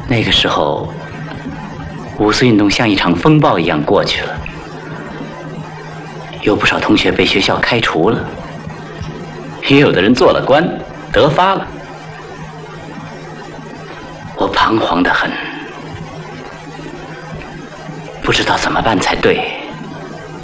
那个时候，五四运动像一场风暴一样过去了，有不少同学被学校开除了，也有的人做了官，得发了。我彷徨得很，不知道怎么办才对。